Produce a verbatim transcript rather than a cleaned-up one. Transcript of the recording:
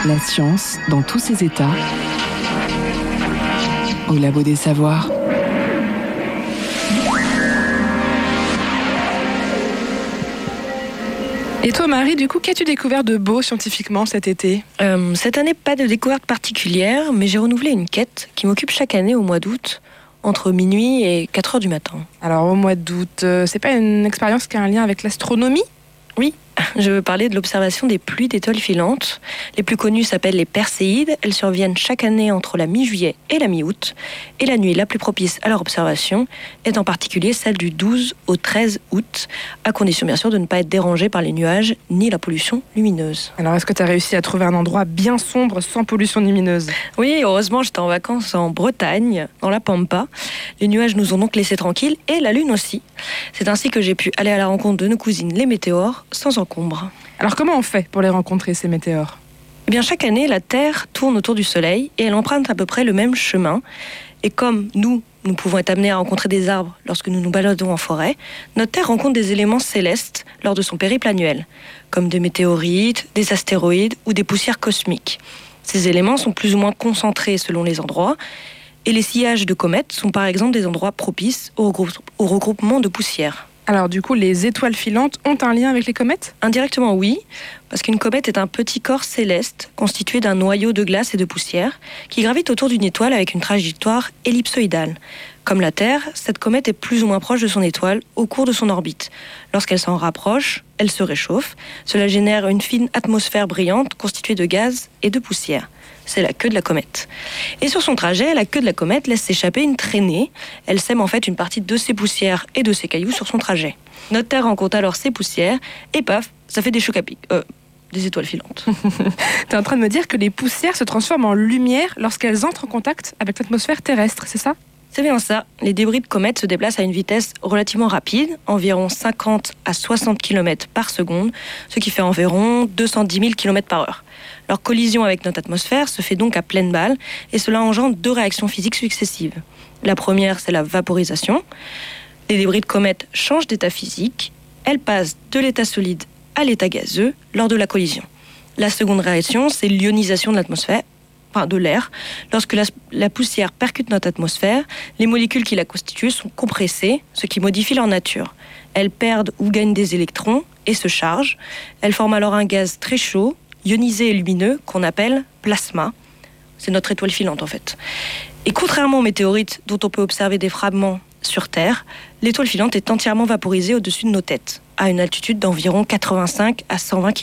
La science dans tous ses états, au labo des savoirs. Et toi Marie, du coup, qu'as-tu découvert de beau scientifiquement cet été ? Euh, cette année, pas de découverte particulière, mais j'ai renouvelé une quête qui m'occupe chaque année au mois d'août, entre minuit et quatre heures du matin. Alors au mois d'août, euh, c'est pas une expérience qui a un lien avec l'astronomie ? Oui, je veux parler de l'observation des pluies d'étoiles filantes. Les plus connues s'appellent les Perséides. Elles surviennent chaque année entre la mi-juillet et la mi-août. Et la nuit la plus propice à leur observation est en particulier celle du douze au treize août, à condition bien sûr de ne pas être dérangée par les nuages ni la pollution lumineuse. Alors est-ce que tu as réussi à trouver un endroit bien sombre sans pollution lumineuse ? Oui, heureusement j'étais en vacances en Bretagne, dans la Pampa. Les nuages nous ont donc laissés tranquilles et la lune aussi. C'est ainsi que j'ai pu aller à la rencontre de nos cousines les météores sans encombre. Alors comment on fait pour les rencontrer, ces météores ? Eh bien, chaque année, la Terre tourne autour du Soleil et elle emprunte à peu près le même chemin. Et comme nous, nous pouvons être amenés à rencontrer des arbres lorsque nous nous baladons en forêt, notre Terre rencontre des éléments célestes lors de son périple annuel, comme des météorites, des astéroïdes ou des poussières cosmiques. Ces éléments sont plus ou moins concentrés selon les endroits, et les sillages de comètes sont par exemple des endroits propices au, regrou- au regroupement de poussières. Alors du coup, les étoiles filantes ont un lien avec les comètes ? Indirectement oui, parce qu'une comète est un petit corps céleste constitué d'un noyau de glace et de poussière qui gravite autour d'une étoile avec une trajectoire ellipsoïdale. Comme la Terre, cette comète est plus ou moins proche de son étoile au cours de son orbite. Lorsqu'elle s'en rapproche, elle se réchauffe. Cela génère une fine atmosphère brillante constituée de gaz et de poussière. C'est la queue de la comète. Et sur son trajet, la queue de la comète laisse s'échapper une traînée. Elle sème en fait une partie de ses poussières et de ses cailloux sur son trajet. Notre Terre rencontre alors ces poussières et paf, ça fait des chocs à pic. Euh, des étoiles filantes. Tu es en train de me dire que les poussières se transforment en lumière lorsqu'elles entrent en contact avec l'atmosphère terrestre, c'est ça ? C'est bien ça. Les débris de comètes se déplacent à une vitesse relativement rapide, environ cinquante à soixante kilomètres par seconde, ce qui fait environ deux cent dix mille kilomètres par heure. Leur collision avec notre atmosphère se fait donc à pleine balle, et cela engendre deux réactions physiques successives. La première, c'est la vaporisation. Les débris de comètes changent d'état physique. Elles passent de l'état solide à l'état gazeux lors de la collision. La seconde réaction, c'est l'ionisation de l'atmosphère. Enfin, de l'air. Lorsque la, la poussière percute notre atmosphère, les molécules qui la constituent sont compressées, ce qui modifie leur nature. Elles perdent ou gagnent des électrons et se chargent. Elles forment alors un gaz très chaud, ionisé et lumineux, qu'on appelle plasma. C'est notre étoile filante en fait. Et contrairement aux météorites dont on peut observer des fragments sur Terre, l'étoile filante est entièrement vaporisée au-dessus de nos têtes, à une altitude d'environ quatre-vingt-cinq à cent vingt kilomètres.